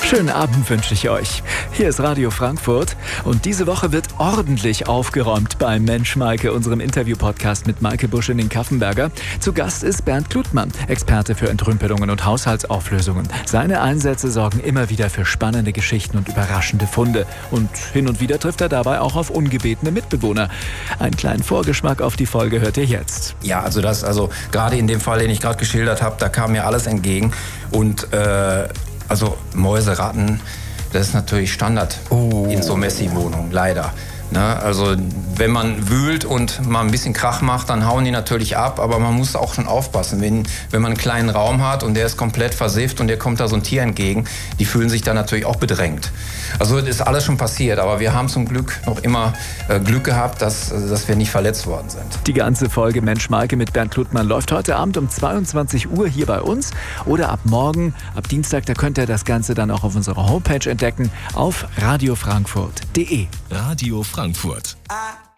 Schönen Abend wünsche ich euch. Hier ist Radio Frankfurt und diese Woche wird ordentlich aufgeräumt bei Mensch Maike, unserem Interview-Podcast mit Maike Busch in den Kaffenberger. Zu Gast ist Bernd Klutmann, Experte für Entrümpelungen und Haushaltsauflösungen. Seine Einsätze sorgen immer wieder für spannende Geschichten und überraschende Funde. Und hin und wieder trifft er dabei auch auf ungebetene Mitbewohner. Einen kleinen Vorgeschmack auf die Folge hört ihr jetzt. Ja, also gerade in dem Fall, den ich gerade geschildert habe, da kam mir alles entgegen. Und also Mäuse, Ratten, das ist natürlich Standard in so Messi-Wohnungen, leider. Ne? Also wenn man wühlt und mal ein bisschen Krach macht, dann hauen die natürlich ab, aber man muss auch schon aufpassen. Wenn man einen kleinen Raum hat und der ist komplett versifft und der kommt da so ein Tier entgegen, die fühlen sich dann natürlich auch bedrängt. Also das ist alles schon passiert, aber wir haben zum Glück noch immer Glück gehabt, dass wir nicht verletzt worden sind. Die ganze Folge Mensch Maike mit Bernd Klutmann läuft heute Abend um 22 Uhr hier bei uns oder ab morgen, ab Dienstag, da könnt ihr das Ganze dann auch auf unserer Homepage entdecken, auf radiofrankfurt.de. Radio Frankfurt.